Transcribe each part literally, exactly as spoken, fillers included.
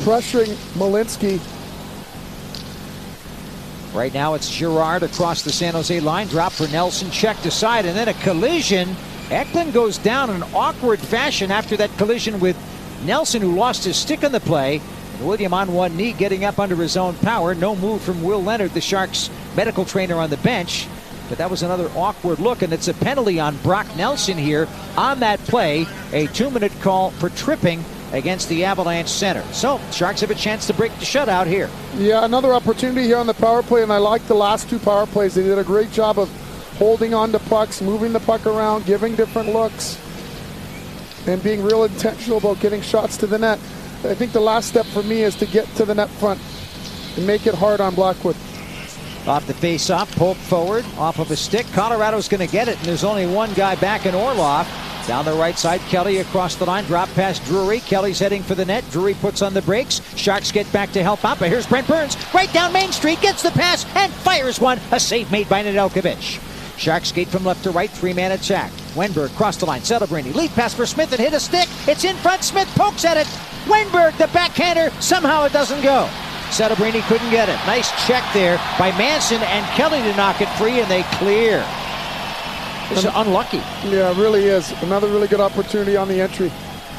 pressuring Malinsky. Right now it's Girard across the San Jose line. Drop for Nelson, checked aside, and then a collision. Eklund goes down in an awkward fashion after that collision with Nelson, who lost his stick on the play. And William on one knee, getting up under his own power. No move from Will Leonard, the Sharks medical trainer on the bench. But that was another awkward look, and it's a penalty on Brock Nelson here on that play. A two-minute call for tripping against the Avalanche center. So Sharks have a chance to break the shutout here. Yeah, another opportunity here on the power play, and I like the last two power plays. They did a great job of holding on to pucks, moving the puck around, giving different looks, and being real intentional about getting shots to the net. I think the last step for me is to get to the net front and make it hard on Blackwood. Off the face-off, pulled forward, off of a stick. Colorado's going to get it, and there's only one guy back in Orlov. Down the right side, Kelly across the line, drop past Drury. Kelly's heading for the net. Drury puts on the brakes. Sharks get back to help out, but here's Brent Burns right down Main Street, gets the pass, and fires one. A save made by Nedeljkovic. Sharks skate from left to right, three-man attack. Wenberg crossed the line, Celebrini, lead pass for Smith and hit a stick. It's in front, Smith pokes at it. Wenberg, the backhander, somehow it doesn't go. Celebrini couldn't get it. Nice check there by Manson and Kelly to knock it free, and they clear. This is unlucky. Yeah, it really is. Another really good opportunity on the entry.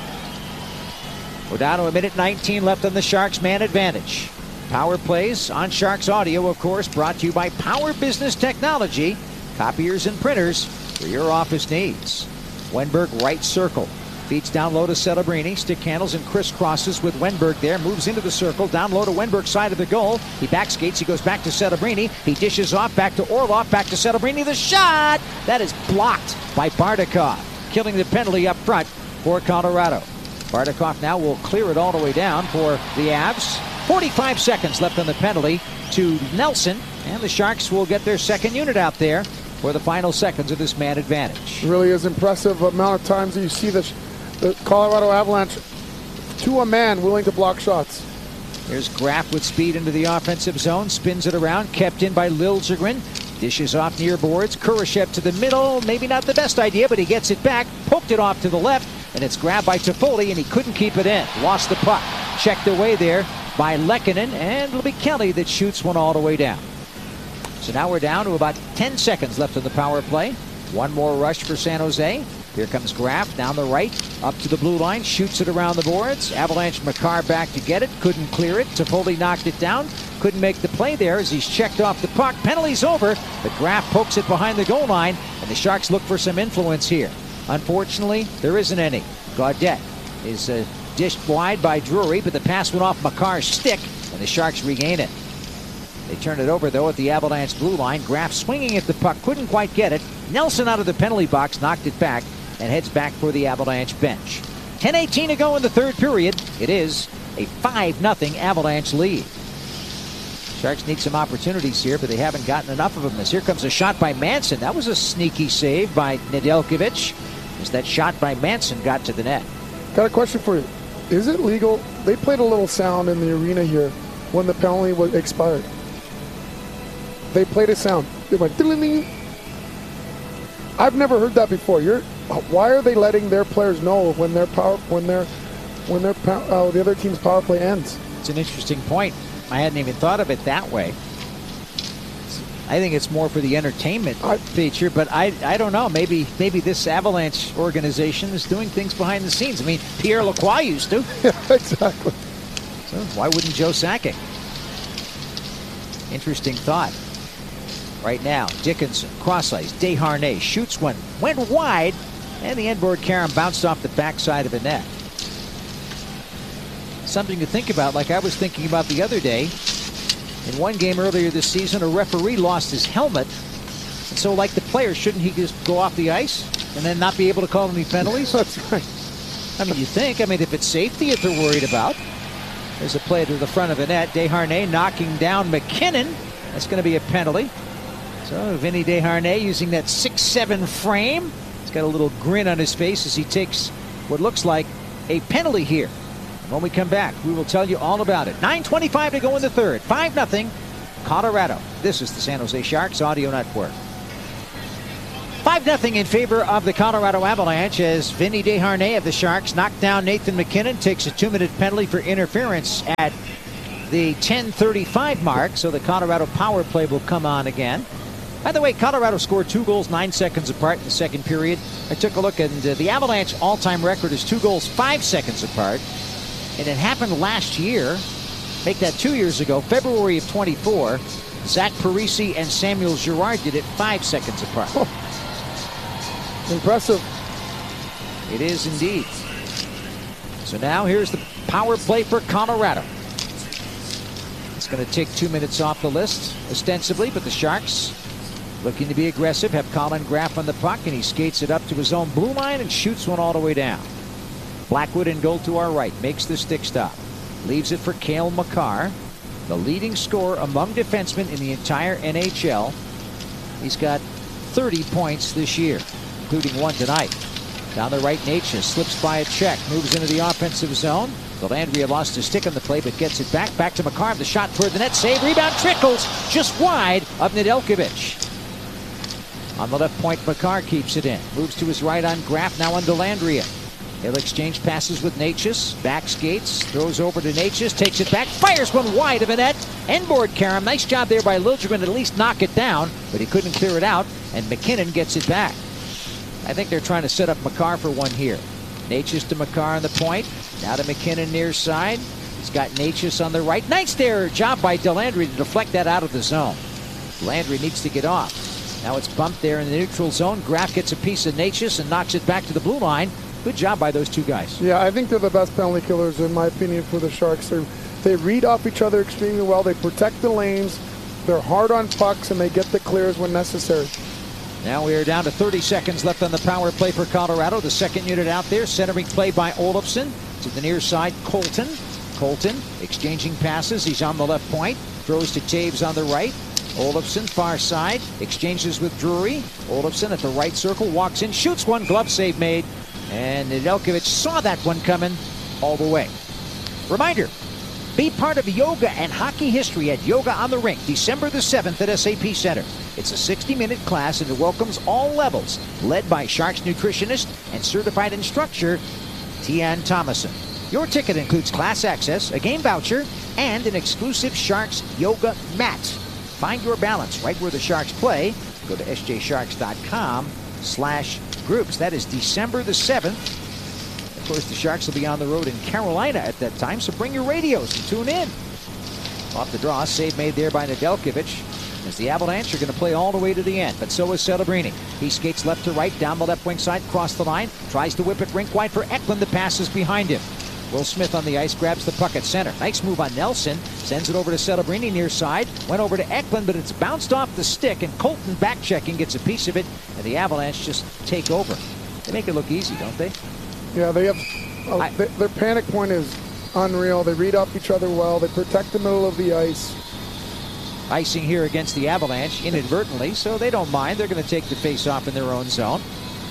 We're down to a minute nineteen left on the Sharks man advantage. Power plays on Sharks Audio, of course, brought to you by Power Business Technology. Copiers and printers for your office needs. Wenberg right circle. Feeds down low to Celebrini. Stick handles and crisscrosses with Wenberg there. Moves into the circle. Down low to Wenberg's side of the goal. He back skates. He goes back to Celebrini. He dishes off back to Orlov. Back to Celebrini. The shot! That is blocked by Bardakov. Killing the penalty up front for Colorado. Bardakov now will clear it all the way down for the Avs. forty-five seconds left on the penalty to Nelson. And the Sharks will get their second unit out there for the final seconds of this man advantage. It really is impressive amount of times that you see this. The Colorado Avalanche to a man willing to block shots. Here's Graf with speed into the offensive zone. Spins it around. Kept in by Liljegren. Dishes off near boards. Kurashev to the middle. Maybe not the best idea, but he gets it back. Poked it off to the left. And it's grabbed by Toffoli, and he couldn't keep it in. Lost the puck. Checked away there by Lehkonen. And it'll be Kelly that shoots one all the way down. So now we're down to about ten seconds left in the power play. One more rush for San Jose. Here comes Graf down the right, up to the blue line, shoots it around the boards. Avalanche Makar back to get it, couldn't clear it. Toffoli knocked it down, couldn't make the play there as he's checked off the puck. Penalty's over, but Graf pokes it behind the goal line, and the Sharks look for some influence here. Unfortunately, there isn't any. Gaudette is uh, dished wide by Drury, but the pass went off Makar's stick, and the Sharks regain it. They turn it over, though, at the Avalanche blue line. Graf swinging at the puck, couldn't quite get it. Nelson out of the penalty box, knocked it back, and heads back for the Avalanche bench. ten eighteen to go in the third period. It is a five nothing Avalanche lead. Sharks need some opportunities here, but they haven't gotten enough of them. As here comes a shot by Manson. That was a sneaky save by Nedeljkovic, as that shot by Manson got to the net. Got a question for you. Is it legal? They played a little sound in the arena here when the penalty was expired. They played a sound. They went ding. I've never heard that before. You're why are they letting their players know when their power when their when their uh, the other team's power play ends? It's an interesting point. I hadn't even thought of it that way. I think it's more for the entertainment I, feature, but I I don't know. Maybe maybe this Avalanche organization is doing things behind the scenes. I mean, Pierre Lacroix used to. Yeah, exactly. So why wouldn't Joe Sakic? Interesting thought. Right now, Dickinson, cross ice, Desharnais shoots one, went wide, and the inboard carom bounced off the backside of the net. Something to think about, like I was thinking about the other day. In one game earlier this season, a referee lost his helmet. And so, like the player, shouldn't he just go off the ice and then not be able to call any penalties? That's right. I mean, you think. I mean, if it's safety that they're worried about. There's a play to the front of the net. Desharnais knocking down McKinnon. That's going to be a penalty. So Vinny Desharnais using that six seven frame. He's got a little grin on his face as he takes what looks like a penalty here. And when we come back, we will tell you all about it. nine twenty-five to go in the third. five nothing Colorado. This is the San Jose Sharks Audio Network. five nothing in favor of the Colorado Avalanche as Vinny Desharnais of the Sharks knocked down Nathan MacKinnon, takes a two-minute penalty for interference at the ten thirty-five mark, so the Colorado power play will come on again. By the way, Colorado scored two goals nine seconds apart in the second period. I took a look, and uh, the Avalanche all-time record is two goals five seconds apart, and it happened last year. Make that two years ago, February of twenty-four. Zach Parise and Samuel Girard did it five seconds apart. Oh. Impressive. It is indeed. So now here's the power play for Colorado. It's going to take two minutes off the list, ostensibly, but the Sharks, looking to be aggressive, have Colin Graf on the puck, and he skates it up to his own blue line and shoots one all the way down. Blackwood in goal to our right, makes the stick stop. Leaves it for Cale Makar, the leading scorer among defensemen in the entire N H L. He's got thirty points this year, including one tonight. Down the right, Necas slips by a check, moves into the offensive zone. Dellandrea lost his stick on the play, but gets it back. Back to Makar, the shot toward the net, save, rebound, trickles just wide of Nedeljkovic. On the left point, Makar keeps it in. Moves to his right on Graf, now on Dellandrea. He'll exchange passes with Necas. Back skates, throws over to Necas, takes it back, fires one wide of the net. End-board Karam. Nice job there by Liljegren to at least knock it down, but he couldn't clear it out, and MacKinnon gets it back. I think they're trying to set up Makar for one here. Necas to Makar on the point. Now to MacKinnon near side. He's got Necas on the right. Nice there job by Dellandrea to deflect that out of the zone. Dellandrea needs to get off. Now it's bumped there in the neutral zone. Graf gets a piece of Necas and knocks it back to the blue line. Good job by those two guys. Yeah, I think they're the best penalty killers, in my opinion, for the Sharks. They're, they read off each other extremely well. They protect the lanes. They're hard on pucks, and they get the clears when necessary. Now we are down to thirty seconds left on the power play for Colorado. The second unit out there, centering play by Olofsson. To the near side, Colton. Colton exchanging passes. He's on the left point. Throws to Taves on the right. Olofsson, far side. Exchanges with Drury. Olofsson at the right circle. Walks in, shoots one. Glove save made. And Nedeljkovic saw that one coming all the way. Reminder, be part of yoga and hockey history at Yoga on the Rink, December the seventh at S A P Center. It's a sixty minute class and it welcomes all levels, led by Sharks nutritionist and certified instructor Tian Thomason. Your ticket includes class access, a game voucher, and an exclusive Sharks yoga mat. Find your balance right where the Sharks play. Go to S J Sharks dot com slash groups. That is December the seventh. Of course, the Sharks will be on the road in Carolina at that time, so bring your radios and tune in. Off the draw, save made there by Nedeljkovic, as the Avalanche are going to play all the way to the end, but so is Celebrini. He skates left to right, down the left wing side, across the line, tries to whip it rink wide for Eklund. The pass is behind him. Will Smith on the ice, grabs the puck at center. Nice move on Nelson, sends it over to Celebrini near side, went over to Eklund, but it's bounced off the stick, and Colton back checking gets a piece of it, and the Avalanche just take over. They make it look easy, don't they? Yeah, they have. Uh, I, they, their panic point is unreal. They read off each other well. They protect the middle of the ice. Icing here against the Avalanche inadvertently, so they don't mind. They're going to take the face off in their own zone.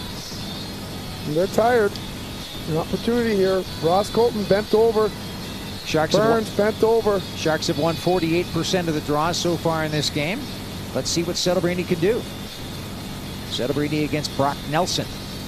And they're tired. An opportunity here. Ross Colton bent over. Sharks Burns have won, bent over. Sharks have won forty-eight percent of the draws so far in this game. Let's see what Celebrini can do. Celebrini against Brock Nelson.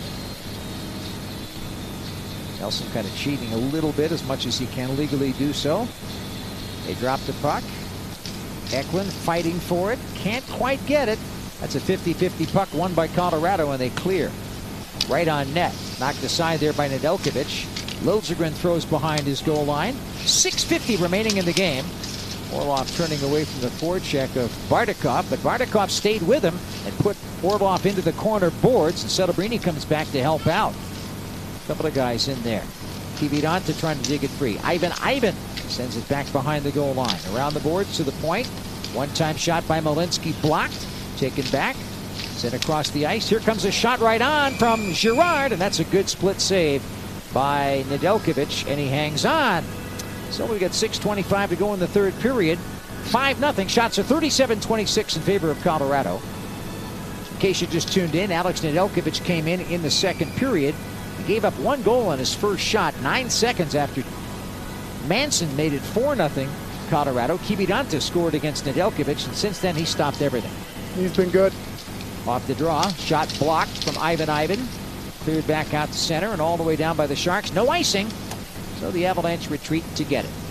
Nelson kind of cheating a little bit, as much as he can legally do so. They drop the puck. Eklund fighting for it. Can't quite get it. That's a fifty fifty puck won by Colorado, and they clear. Right on net. Knocked aside there by Nedeljkovic. Liljegren throws behind his goal line. six fifty remaining in the game. Orlov turning away from the forecheck of Bardakov, but Bardakov stayed with him and put Orlov into the corner boards, and Celebrini comes back to help out. A couple of guys in there. Kiviranta trying to dig it free. Ivan Ivan sends it back behind the goal line. Around the boards to the point. One-time shot by Malinsky blocked. Taken back. Sent across the ice. Here comes a shot right on from Girard, and that's a good split save by Nedeljkovic, and he hangs on. So we got six twenty-five to go in the third period. five nothing. Shots are thirty-seven twenty-six in favor of Colorado. In case you just tuned in, Alex Nedeljkovic came in in the second period. He gave up one goal on his first shot nine seconds after Manson made it four nothing Colorado. Kiviranta scored against Nedeljkovic, and since then he stopped everything. He's been good. Off the draw, shot blocked from Ivan Ivan. Cleared back out to center and all the way down by the Sharks. No icing, so the Avalanche retreat to get it.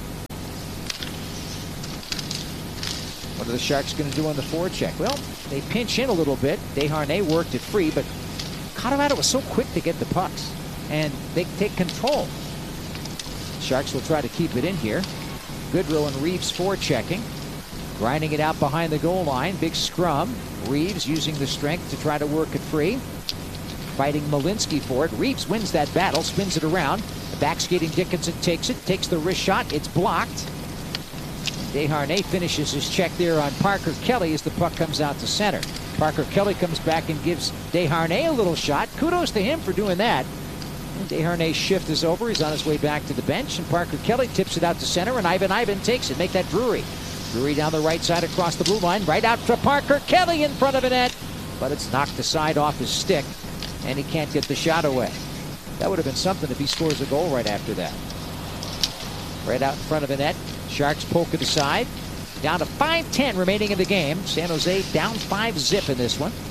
What are the Sharks going to do on the forecheck? Well, they pinch in a little bit. Desharnais worked it free, but Colorado was so quick to get the pucks, and they take control. Sharks will try to keep it in here. Goodrow and Reeves forechecking. Grinding it out behind the goal line. Big scrum. Reeves using the strength to try to work it free. Fighting Malinsky for it. Reeves wins that battle, spins it around. Back skating Dickinson takes it, takes the wrist shot. It's blocked. Desharnais finishes his check there on Parker Kelly as the puck comes out to center. Parker Kelly comes back and gives Desharnais a little shot. Kudos to him for doing that. And Desharnais' shift is over. He's on his way back to the bench, and Parker Kelly tips it out to center, and Ivan Ivan takes it. Make that Drury. Drury down the right side across the blue line. Right out to Parker Kelly in front of the net. But it's knocked aside off his stick, and he can't get the shot away. That would have been something if he scores a goal right after that. Right out in front of the net. Sharks poke it aside. Down to five ten remaining in the game. San Jose down five zip in this one.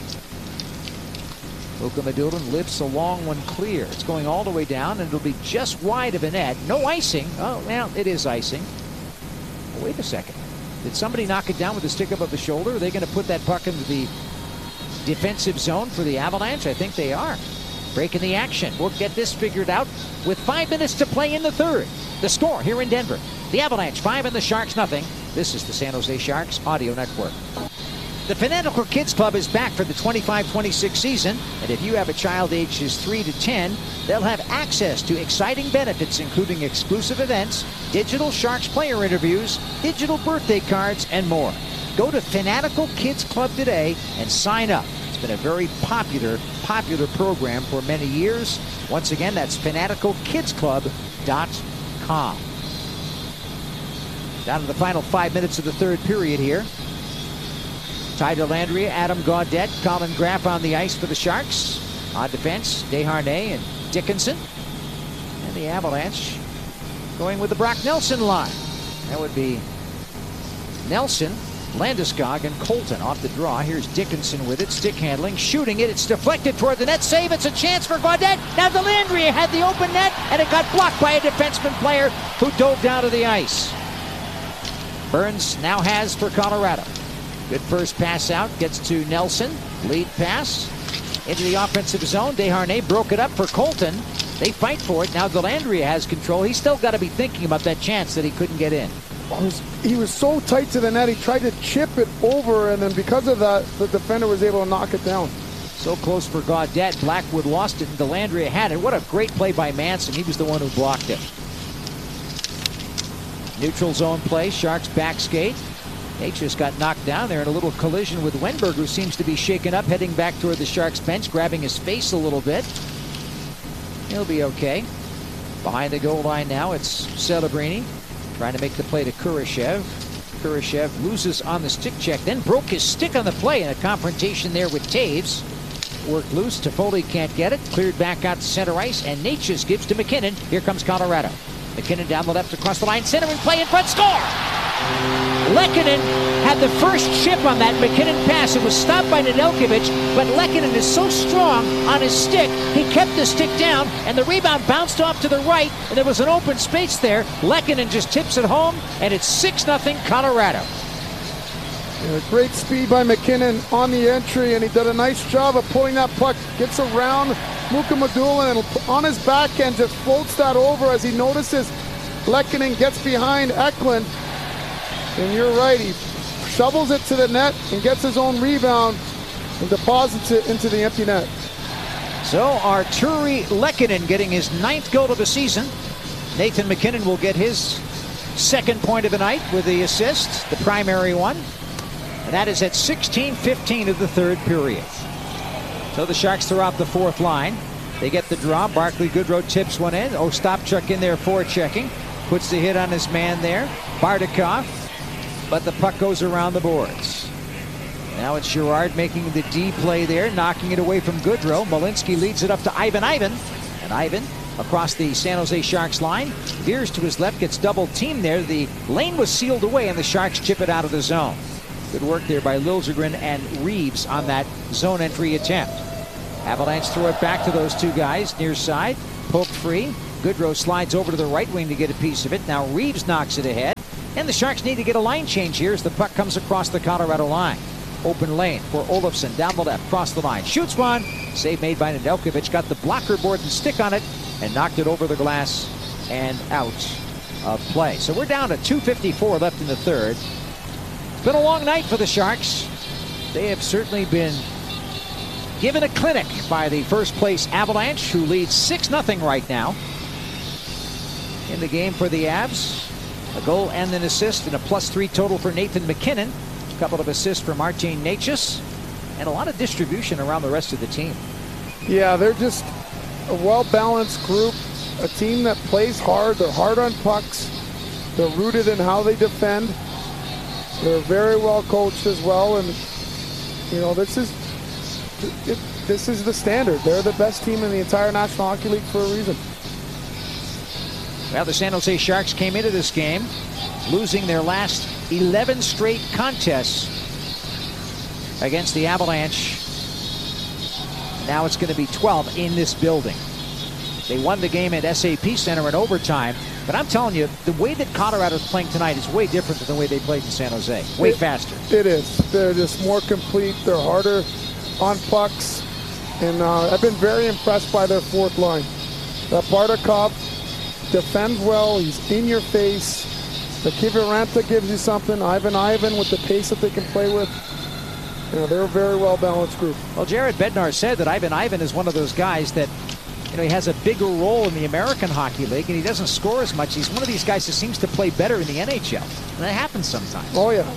Luka Madulin lifts a long one clear. It's going all the way down, and it'll be just wide of the net. No icing. Oh, well, it is icing. Oh, wait a second. Did somebody knock it down with the stick above the shoulder? Are they going to put that puck into the defensive zone for the Avalanche? I think they are. Breaking the action. We'll get this figured out with five minutes to play in the third. The score here in Denver. The Avalanche five and the Sharks nothing. This is the San Jose Sharks Audio Network. The Fanatical Kids Club is back for the twenty-five twenty-six season, and if you have a child ages three to ten, they'll have access to exciting benefits including exclusive events, digital Sharks player interviews, digital birthday cards, and more. Go to Fanatical Kids Club today and sign up. It's been a very popular, popular program for many years. Once again, that's fanatical kids club dot com. Down to the final five minutes of the third period here. Ty Dellandrea, Adam Gaudette, Colin Graff on the ice for the Sharks. On defense, Desharnais and Dickinson. And the Avalanche going with the Brock Nelson line. That would be Nelson, Landeskog, and Colton off the draw. Here's Dickinson with it, stick handling, shooting it. It's deflected toward the net. Save. It's a chance for Gaudette. Now Dellandrea had the open net, and it got blocked by a defenseman player who dove down to the ice. Burns now has for Colorado. Good first pass out, gets to Nelson. Lead pass into the offensive zone. Desharnais broke it up for Colton. They fight for it. Now Dellandrea has control. He's still got to be thinking about that chance that he couldn't get in. He was so tight to the net, he tried to chip it over, and then because of that, the defender was able to knock it down. So close for Gaudette. Blackwood lost it, and Dellandrea had it. What a great play by Manson. He was the one who blocked it. Neutral zone play. Sharks back skate. They just got knocked down there in a little collision with Wenberg, who seems to be shaken up, heading back toward the Sharks bench, grabbing his face a little bit. He'll be okay. Behind the goal line now, it's Celebrini trying to make the play to Kurashev. Kurashev loses on the stick check, then broke his stick on the play in a confrontation there with Taves. Worked loose. Toffoli can't get it. Cleared back out to center ice, and Natchez gives to McKinnon. Here comes Colorado. McKinnon down the left across the line. Centering play in front. Score! Lehkonen had the first chip on that McKinnon pass. It was stopped by Nedeljkovic, but Lehkonen is so strong on his stick, he kept the stick down, and the rebound bounced off to the right, and there was an open space there. Lehkonen just tips it home, and it's six nothing Colorado. Yeah, great speed by McKinnon on the entry, and he did a nice job of pulling that puck. Gets around Luka Madulin, and on his backhand just floats that over as he notices Lehkonen gets behind Eklund. And you're right, he shovels it to the net and gets his own rebound and deposits it into the empty net. So Artturi Lehkonen getting his ninth goal of the season. Nathan McKinnon will get his second point of the night with the assist, the primary one. And that is at sixteen fifteen of the third period. So the Sharks throw out the fourth line. They get the draw. Barclay Goodrow tips one in. Ostapchuk in there forechecking. Puts the hit on his man there. Bardakov. But the puck goes around the boards. Now it's Girard making the D play there, knocking it away from Goodrow. Malinsky leads it up to Ivan Ivan. And Ivan across the San Jose Sharks line. Veers to his left, gets double teamed there. The lane was sealed away, and the Sharks chip it out of the zone. Good work there by Liljegren and Reeves on that zone entry attempt. Avalanche throw it back to those two guys near side. Poke free. Goodrow slides over to the right wing to get a piece of it. Now Reeves knocks it ahead. And the Sharks need to get a line change here as the puck comes across the Colorado line. Open lane for Olofsson down the left, cross the line. Shoots one. Save made by Nedeljkovic. Got the blocker board and stick on it and knocked it over the glass and out of play. So we're down to two fifty-four left in the third. It's been a long night for the Sharks. They have certainly been given a clinic by the first place Avalanche, who leads six nothing right now. In the game for the Avs, a goal and an assist and a plus three total for Nathan MacKinnon. A couple of assists for Martin Necas, and a lot of distribution around the rest of the team. Yeah, they're just a well-balanced group, a team that plays hard. They're hard on pucks. They're rooted in how they defend. They're very well coached as well, and you know this is it, this is the standard. They're the best team in the entire National Hockey League for a reason. Well, the San Jose Sharks came into this game losing their last eleven straight contests against the Avalanche. Now it's going to be twelve in this building. They won the game at S A P Center in overtime. But I'm telling you, the way that Colorado's playing tonight is way different than the way they played in San Jose. Way it, faster. It is. They're just more complete. They're harder on pucks. And uh, I've been very impressed by their fourth line. That Bardakov defends well. He's in your face. The Kiviranta gives you something. Ivan Ivan with the pace that they can play with. You know, they're a very well-balanced group. Well, Jared Bednar said that Ivan Ivan is one of those guys that, you know, he has a bigger role in the American Hockey League, and he doesn't score as much. He's one of these guys that seems to play better in the N H L. And that happens sometimes. Oh, yeah.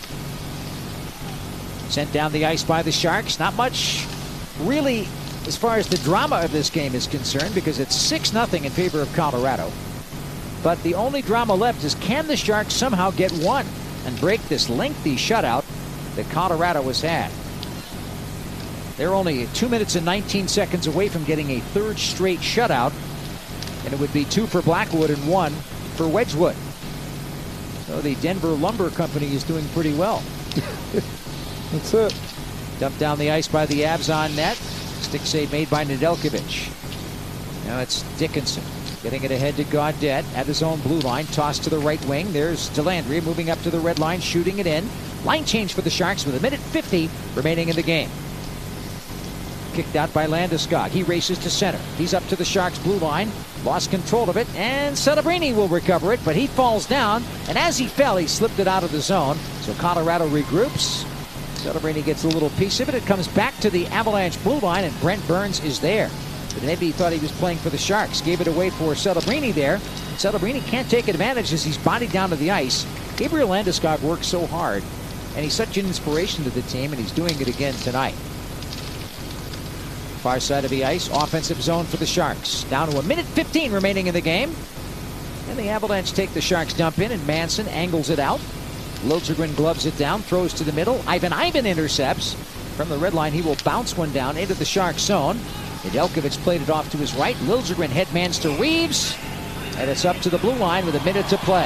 Sent down the ice by the Sharks. Not much, really, as far as the drama of this game is concerned, because it's six nothing in favor of Colorado. But the only drama left is, can the Sharks somehow get one and break this lengthy shutout that Colorado has had? They're only two minutes and nineteen seconds away from getting a third straight shutout, and it would be two for Blackwood and one for Wedgwood. So the Denver Lumber Company is doing pretty well. That's it. Dumped down the ice by the Avs on net. Stick save made by Nedeljkovic. Now it's Dickinson getting it ahead to Gaudette at his own blue line. Tossed to the right wing. There's Dellandrea moving up to the red line, shooting it in. Line change for the Sharks with a minute fifty remaining in the game. Kicked out by Landeskog. He races to center. He's up to the Sharks' blue line. Lost control of it, and Celebrini will recover it, but he falls down, and as he fell, he slipped it out of the zone. So Colorado regroups. Celebrini gets a little piece of it. It comes back to the Avalanche blue line, and Brent Burns is there. But maybe he thought he was playing for the Sharks. Gave it away for Celebrini there. Celebrini can't take advantage as he's bodied down to the ice. Gabriel Landeskog works so hard, and he's such an inspiration to the team, and he's doing it again tonight. Far side of the ice, offensive zone for the Sharks. Down to a minute fifteen remaining in the game. And the Avalanche take the Sharks dump in, and Manson angles it out. Liljegren gloves it down, throws to the middle. Ivan Ivan intercepts. From the red line, he will bounce one down into the Sharks zone. Nedeljkovic played it off to his right. Liljegren headmans to Reeves. And it's up to the blue line with a minute to play.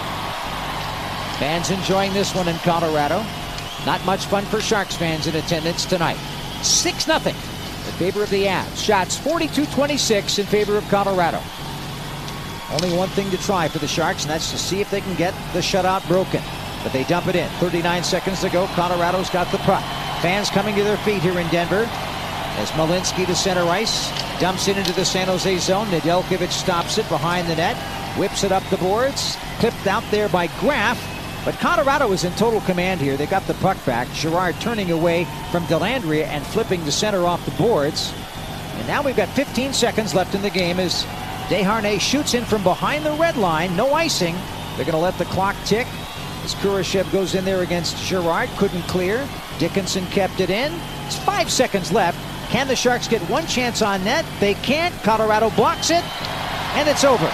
Fans enjoying this one in Colorado. Not much fun for Sharks fans in attendance tonight. six nothing. In favor of the Avs. Shots forty-two twenty-six in favor of Colorado. Only one thing to try for the Sharks, and that's to see if they can get the shutout broken. But they dump it in. thirty-nine seconds to go. Colorado's got the puck. Fans coming to their feet here in Denver. As Malinsky to center ice. Dumps it into the San Jose zone. Nedeljkovic stops it behind the net. Whips it up the boards. Clipped out there by Graf. But Colorado is in total command here. They got the puck back. Girard turning away from Dellandrea and flipping to center off the boards. And now we've got fifteen seconds left in the game as Desharnais shoots in from behind the red line. No icing. They're going to let the clock tick as Kurashev goes in there against Girard. Couldn't clear. Dickinson kept it in. It's five seconds left. Can the Sharks get one chance on net? They can't. Colorado blocks it. And it's over.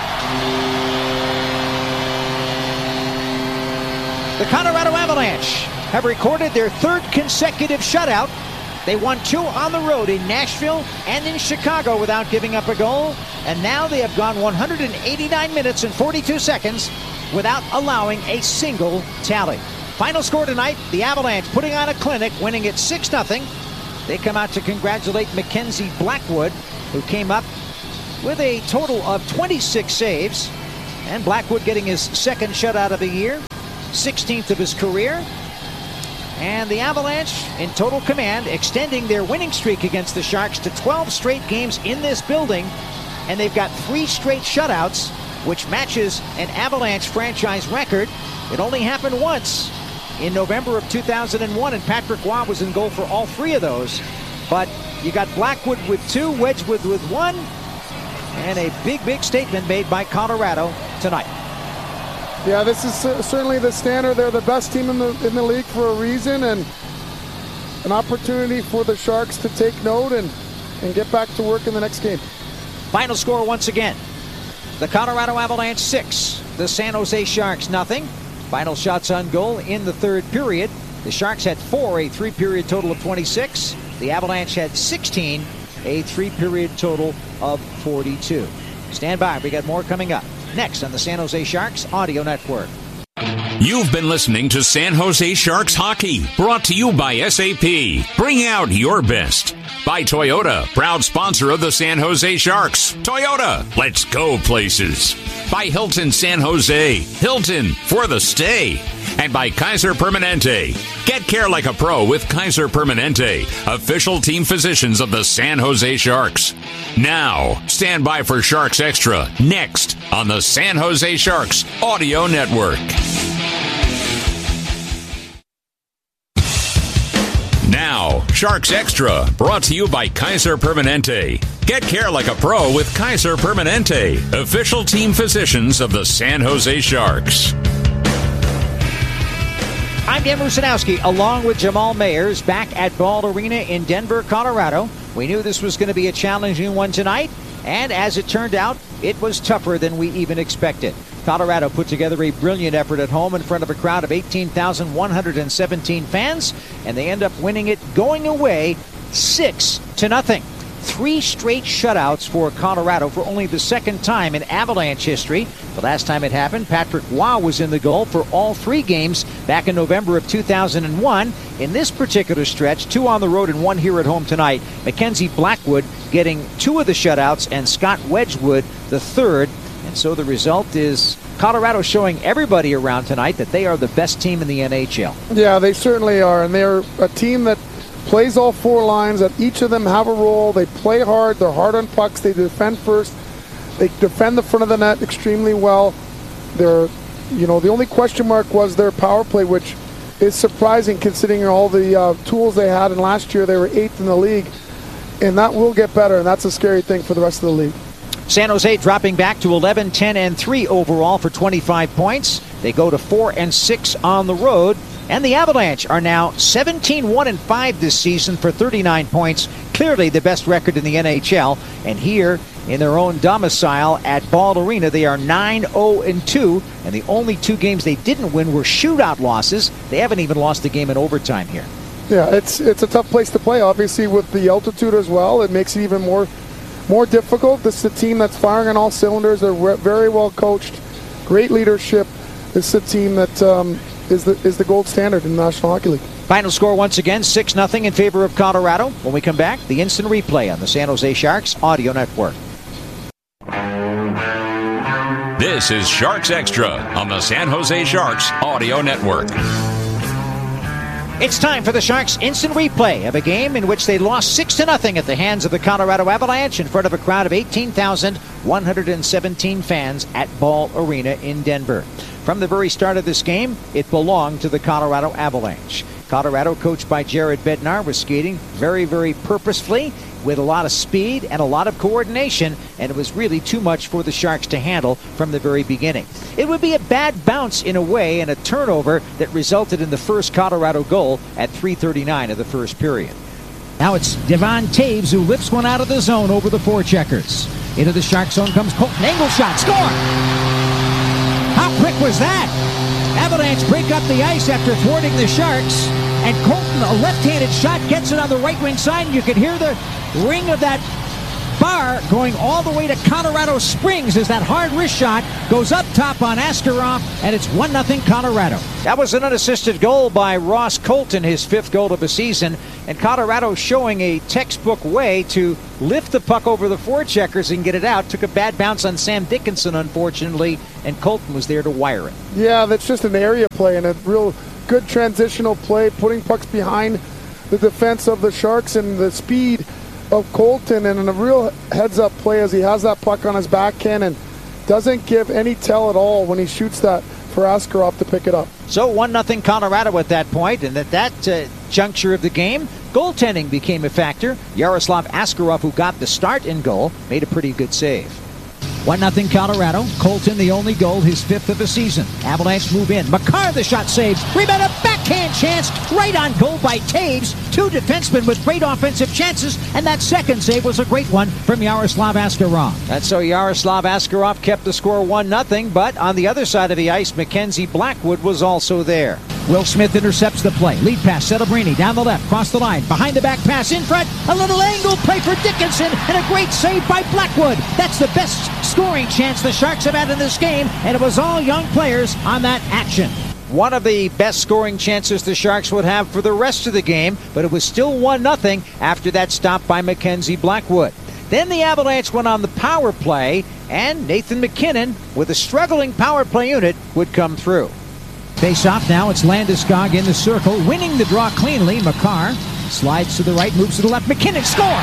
The Colorado Avalanche have recorded their third consecutive shutout. They won two on the road in Nashville and in Chicago without giving up a goal. And now they have gone one hundred eighty-nine minutes and forty-two seconds without allowing a single tally. Final score tonight, the Avalanche putting on a clinic, winning it six nothing. They come out to congratulate Mackenzie Blackwood, who came up with a total of twenty-six saves. And Blackwood getting his second shutout of the year, sixteenth of his career. And the Avalanche in total command, extending their winning streak against the Sharks to twelve straight games in this building. And they've got three straight shutouts, which matches an Avalanche franchise record. It only happened once in November of two thousand one, and Patrick Roy was in goal for all three of those. But you got Blackwood with two, Wedgwood with one, and a big, big statement made by Colorado tonight. Yeah, this is certainly the standard. They're the best team in the in the league for a reason, and an opportunity for the Sharks to take note and, and get back to work in the next game. Final score once again. The Colorado Avalanche six, the San Jose Sharks nothing. Final shots on goal in the third period. The Sharks had four, a three-period total of twenty-six. The Avalanche had sixteen, a three-period total of forty-two. Stand by, we got more coming up next on the San Jose Sharks Audio Network. You've been listening to San Jose Sharks Hockey, brought to you by S A P. Bring out your best. By Toyota, proud sponsor of the San Jose Sharks. Toyota, let's go places. By Hilton San Jose, Hilton for the stay. And by Kaiser Permanente. Get care like a pro with Kaiser Permanente, official team physicians of the San Jose Sharks. Now, stand by for Sharks Extra, next on the San Jose Sharks Audio Network. Now, Sharks Extra, brought to you by Kaiser Permanente. Get care like a pro with Kaiser Permanente, official team physicians of the San Jose Sharks. I'm Dan Rusanowski, along with Jamal Mayers, back at Ball Arena in Denver, Colorado. We knew this was going to be a challenging one tonight, and as it turned out, it was tougher than we even expected. Colorado put together a brilliant effort at home in front of a crowd of eighteen thousand one hundred seventeen fans, and they end up winning it going away six to nothing. Three straight shutouts for Colorado for only the second time in Avalanche history. The last time it happened, Patrick Roy was in the goal for all three games back in November of two thousand one. In this particular stretch, two on the road and one here at home tonight, Mackenzie Blackwood getting two of the shutouts and Scott Wedgwood the third. And so the result is Colorado showing everybody around tonight that they are the best team in the N H L. Yeah, they certainly are, and they're a team that plays all four lines, that each of them have a role. They play hard, they're hard on pucks, they defend first, they defend the front of the net extremely well. They're, you know, the only question mark was their power play, which is surprising considering all the uh, tools they had, and last year they were eighth in the league, and that will get better, and that's a scary thing for the rest of the league. San Jose dropping back to eleven, ten, and three overall for twenty-five points. They go to four and six on the road. And the Avalanche are now seventeen, one, and five this season for thirty-nine points. Clearly the best record in the N H L. And here in their own domicile at Ball Arena, they are nine, oh, and two. And the only two games they didn't win were shootout losses. They haven't even lost a game in overtime here. Yeah, it's it's a tough place to play. Obviously, with the altitude as well, it makes it even more more difficult. This is a team that's firing on all cylinders. They're very well coached, great leadership. This is a team that um, is the is the gold standard in the National Hockey League. Final score once again, six nothing in favor of Colorado. When we come back, the instant replay on the San Jose Sharks Audio Network. This is Sharks Extra on the San Jose Sharks Audio Network. It's time for the Sharks instant replay of a game in which they lost six to nothing at the hands of the Colorado Avalanche in front of a crowd of eighteen thousand one hundred seventeen fans at Ball Arena in Denver. From the very start of this game, it belonged to the Colorado Avalanche. Colorado, coached by Jared Bednar, was skating very, very purposefully with a lot of speed and a lot of coordination, and it was really too much for the Sharks to handle from the very beginning. It would be a bad bounce in a way and a turnover that resulted in the first Colorado goal at three thirty-nine of the first period. Now it's Devon Taves who lifts one out of the zone over the forecheckers. Into the Sharks zone comes Colton. Angle shot. Score! How quick was that? Avalanche break up the ice after thwarting the Sharks. And Colton, a left-handed shot, gets it on the right wing side. You can hear the ring of that bar going all the way to Colorado Springs as that hard wrist shot goes up top on Askarov, and it's one nothing Colorado. That was an unassisted goal by Ross Colton, his fifth goal of the season, and Colorado showing a textbook way to lift the puck over the forecheckers and get it out. Took a bad bounce on Sam Dickinson, unfortunately, and Colton was there to wire it. Yeah, that's just an area play and a real good transitional play, putting pucks behind the defense of the Sharks and the speed of Colton, and in a real heads-up play as he has that puck on his backhand and doesn't give any tell at all when he shoots that for Askarov to pick it up. So one nothing Colorado at that point, and at that uh, juncture of the game, goaltending became a factor. Yaroslav Askarov, who got the start in goal, made a pretty good save. one nothing Colorado. Colton the only goal, his fifth of the season. Avalanche move in. Makar the shot saves. Rebound, a backhand chance right on goal by Taves. Two defensemen with great offensive chances, and that second save was a great one from Yaroslav Askarov. And so Yaroslav Askarov kept the score one nothing, but on the other side of the ice, Mackenzie Blackwood was also there. Will Smith intercepts the play. Lead pass, Celebrini down the left, cross the line, behind the back pass, in front, a little angle play for Dickinson, and a great save by Blackwood. That's the best scoring chance the Sharks have had in this game, and it was all young players on that action. One of the best scoring chances the Sharks would have for the rest of the game, but it was still one nothing after that stop by Mackenzie Blackwood. Then the Avalanche went on the power play, and Nathan MacKinnon, with a struggling power play unit, would come through. Face off now, it's Landeskog in the circle, winning the draw cleanly. Makar slides to the right, moves to the left. MacKinnon score!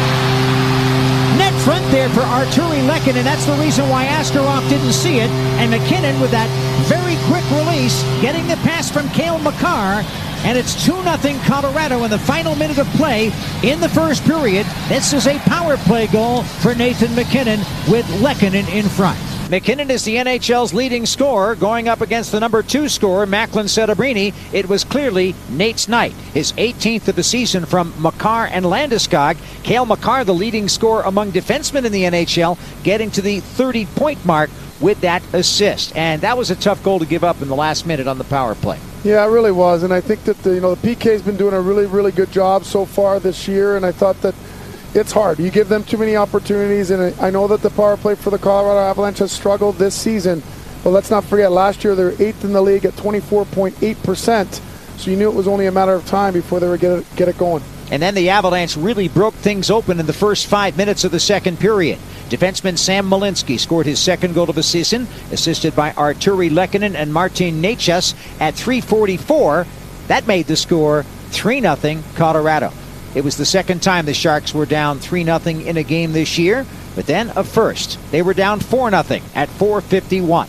Net front there for Arturi Lehkonen, and that's the reason why Askarov didn't see it. And MacKinnon with that very quick release, getting the pass from Cale Makar. And it's two nothing Colorado in the final minute of play in the first period. This is a power play goal for Nathan MacKinnon with Lehkonen in front. MacKinnon is the N H L's leading scorer, going up against the number two scorer, Macklin Celebrini. It was clearly Nate's night, his eighteenth of the season from Makar and Landeskog. Cale Makar, the leading scorer among defensemen in the N H L, getting to the thirty-point mark with that assist. And that was a tough goal to give up in the last minute on the power play. Yeah, it really was, and I think that the, you know the P K's been doing a really, really good job so far this year, and I thought that it's hard. You give them too many opportunities, and I know that the power play for the Colorado Avalanche has struggled this season, but let's not forget, last year they were eighth in the league at twenty-four point eight percent, so you knew it was only a matter of time before they would get it, get it going. And then the Avalanche really broke things open in the first five minutes of the second period. Defenseman Sam Malinsky scored his second goal of the season, assisted by Arturi Lehkonen and Martin Necas at three forty-four. That made the score three nothing Colorado. It was the second time the Sharks were down three nothing in a game this year, but then a first. They were down four nothing at four fifty-one.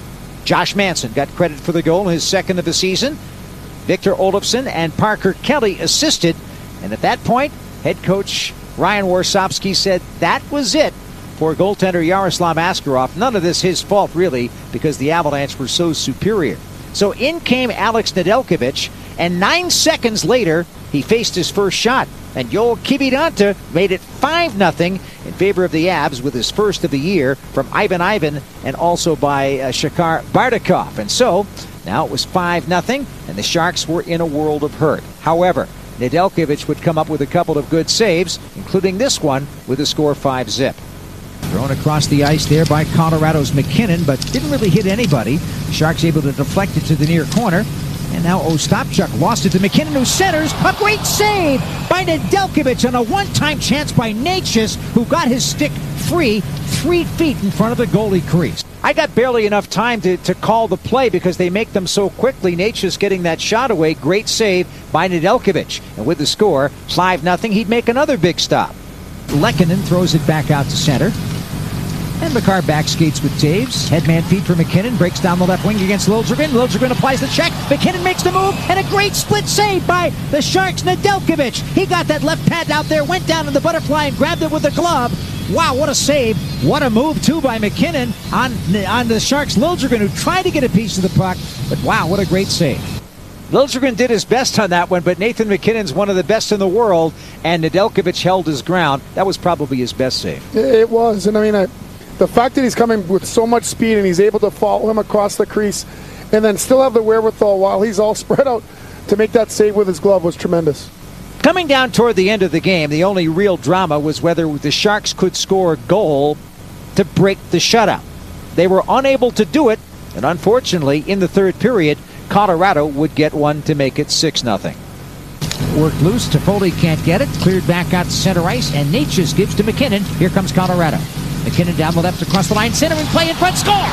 Josh Manson got credit for the goal, his second of the season. Victor Olofsson and Parker Kelly assisted, and at that point, head coach Ryan Warsopsky said that was it for goaltender Yaroslav Askarov. None of this his fault, really, because the Avalanche were so superior. So in came Alex Nedeljkovic, and nine seconds later, he faced his first shot, and Joel Kiviranta made it five nothing in favor of the Avs with his first of the year from Ivan Ivan and also by uh, Shakar Bardakov. And so now it was five nothing, and the Sharks were in a world of hurt. However, Nedeljkovic would come up with a couple of good saves, including this one with a score five zip. Thrown across the ice there by Colorado's MacKinnon, but didn't really hit anybody. The Sharks able to deflect it to the near corner. And now Ostapchuk lost it to MacKinnon, who centers. A great save by Nedeljkovic on a one-time chance by Necas, who got his stick free three feet in front of the goalie crease. I got barely enough time to, to call the play because they make them so quickly. Necas getting that shot away. Great save by Nedeljkovic. And with the score, five nothing, he'd make another big stop. Lehkonen throws it back out to center. And Makar back skates with Taves. Headman feed for MacKinnon. Breaks down the left wing against Liljegren. Liljegren applies the check. MacKinnon makes the move. And a great split save by the Sharks' Nedeljkovic. He got that left pad out there, went down in the butterfly and grabbed it with the glove. Wow, what a save. What a move, too, by MacKinnon on, on the Sharks' Liljegren, who tried to get a piece of the puck. But wow, what a great save. Liljegren did his best on that one, but Nathan MacKinnon's one of the best in the world, and Nedeljkovic held his ground. That was probably his best save. It was, and I mean, I, the fact that he's coming with so much speed and he's able to follow him across the crease and then still have the wherewithal while he's all spread out to make that save with his glove was tremendous. Coming down toward the end of the game, the only real drama was whether the Sharks could score a goal to break the shutout. They were unable to do it, and unfortunately, in the third period, Colorado would get one to make it six nothing. Worked loose. Toffoli can't get it. Cleared back out to center ice, and Natchez gives to McKinnon. Here comes Colorado. McKinnon down the left across the line. Center and play in front. Score!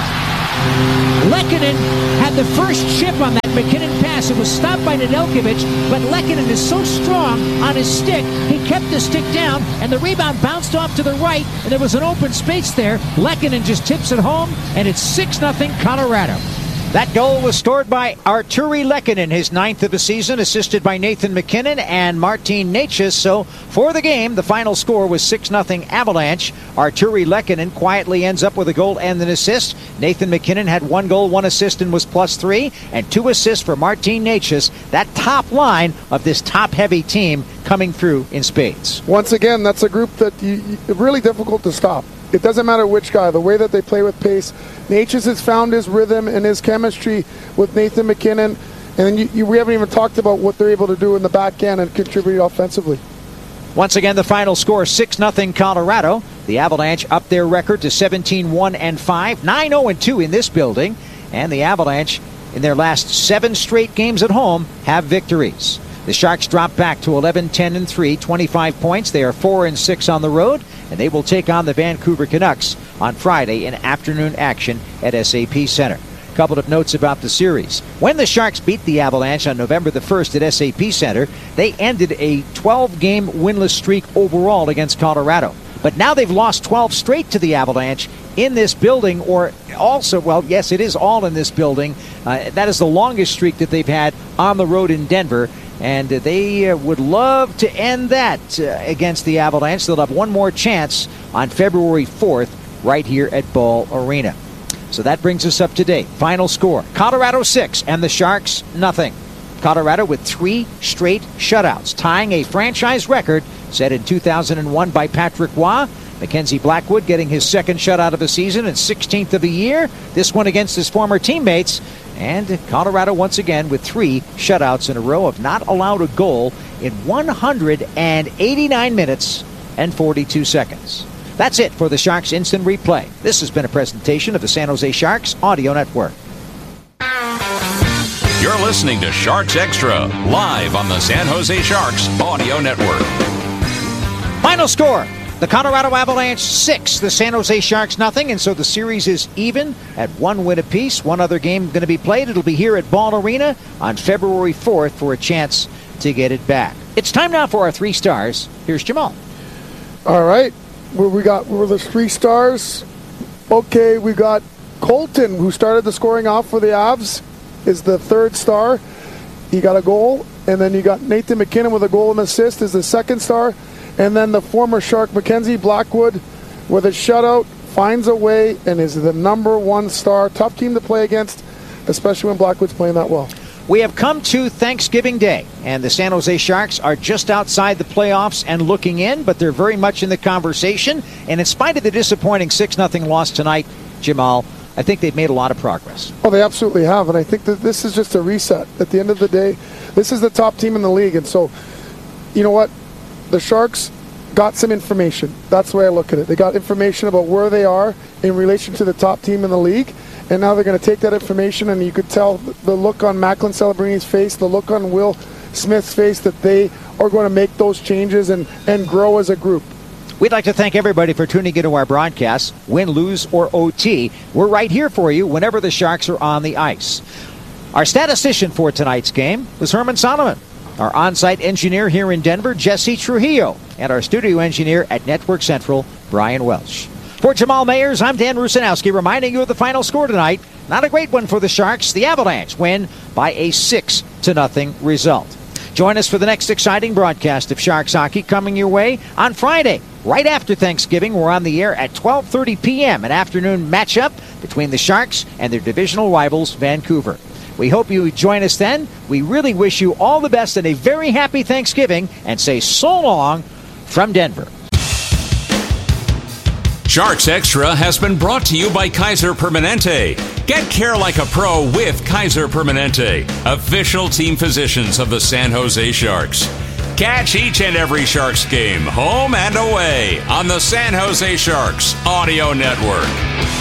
Lehkonen had the first chip on that McKinnon pass. It was stopped by Nedeljkovic, but Lehkonen is so strong on his stick, he kept the stick down, and the rebound bounced off to the right, and there was an open space there. Lehkonen just tips it home, and it's six nothing Colorado. That goal was scored by Artturi Lehkonen, his ninth of the season, assisted by Nathan McKinnon and Martin Natchez. So for the game, the final score was six nothing Avalanche. Artturi Lehkonen quietly ends up with a goal and an assist. Nathan McKinnon had one goal, one assist, and was plus three, and two assists for Martin Natchez. That top line of this top-heavy team coming through in spades. Once again, that's a group that you, you, really difficult to stop. It doesn't matter which guy, the way that they play with pace. Natchez has found his rhythm and his chemistry with Nathan McKinnon, and you, you, we haven't even talked about what they're able to do in the back end and contribute offensively. Once again, the final score, six nothing Colorado. The Avalanche up their record to seventeen one and five, nine oh and two in this building, and the Avalanche, in their last seven straight games at home, have victories. The Sharks drop back to eleven ten and three, twenty-five points. They are four and six on the road, and they will take on the Vancouver Canucks on Friday in afternoon action at S A P Center. A couple of notes about the series. When the Sharks beat the Avalanche on November the first at S A P Center, they ended a twelve-game winless streak overall against Colorado. But now they've lost twelve straight to the Avalanche in this building, or also, well, yes, it is all in this building. Uh, that is the longest streak that they've had on the road in Denver. And they uh, would love to end that uh, against the Avalanche. They'll have one more chance on February fourth right here at Ball Arena. So that brings us up to date. Final score, Colorado six and the Sharks nothing. Colorado with three straight shutouts, tying a franchise record set in two thousand one by Patrick Roy. Mackenzie Blackwood getting his second shutout of the season and sixteenth of the year. This one against his former teammates. And Colorado once again with three shutouts in a row, have not allowed a goal in one hundred eighty-nine minutes and forty-two seconds. That's it for the Sharks Instant Replay. This has been a presentation of the San Jose Sharks Audio Network. You're listening to Sharks Extra, live on the San Jose Sharks Audio Network. Final score. The Colorado Avalanche six, the San Jose Sharks nothing, and so the series is even at one win apiece. One other game going to be played. It'll be here at Ball Arena on February fourth for a chance to get it back. It's time now for our three stars. Here's Jamal. All right, well, we got we're the three stars. Okay, we got Colton, who started the scoring off for the Avs, is the third star. He got a goal, and then you got Nathan McKinnon with a goal and assist is the second star. And then the former Shark, Mackenzie Blackwood, with a shutout, finds a way and is the number one star. Tough team to play against, especially when Blackwood's playing that well. We have come to Thanksgiving Day, and the San Jose Sharks are just outside the playoffs and looking in, but they're very much in the conversation. And in spite of the disappointing six nothing loss tonight, Jamal, I think they've made a lot of progress. Oh, they absolutely have, and I think that this is just a reset. At the end of the day, this is the top team in the league, and so, you know what? The Sharks got some information. That's the way I look at it. They got information about where they are in relation to the top team in the league, and now they're going to take that information, and you could tell the look on Macklin Celebrini face, the look on Will Smith's face, that they are going to make those changes and, and grow as a group. We'd like to thank everybody for tuning into our broadcast. Win, lose, or O T, we're right here for you whenever the Sharks are on the ice. Our statistician for tonight's game was Herman Solomon. Our on-site engineer here in Denver, Jesse Trujillo. And our studio engineer at Network Central, Brian Welsh. For Jamal Mayers, I'm Dan Rusanowski, reminding you of the final score tonight. Not a great one for the Sharks. The Avalanche win by a six to nothing result. Join us for the next exciting broadcast of Sharks Hockey coming your way on Friday. Right after Thanksgiving, we're on the air at twelve thirty p.m., an afternoon matchup between the Sharks and their divisional rivals, Vancouver. We hope you join us then. We really wish you all the best and a very happy Thanksgiving, and say so long from Denver. Sharks Extra has been brought to you by Kaiser Permanente. Get care like a pro with Kaiser Permanente, official team physicians of the San Jose Sharks. Catch each and every Sharks game, home and away, on the San Jose Sharks Audio Network.